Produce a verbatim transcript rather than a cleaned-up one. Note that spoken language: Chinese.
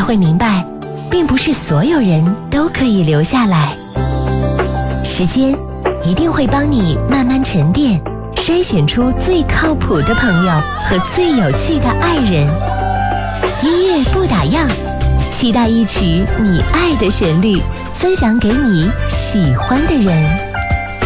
会明白，并不是所有人都可以留下来。时间一定会帮你慢慢沉淀，筛选出最靠谱的朋友和最有趣的爱人。音乐不打烊，期待一曲你爱的旋律，分享给你喜欢的人。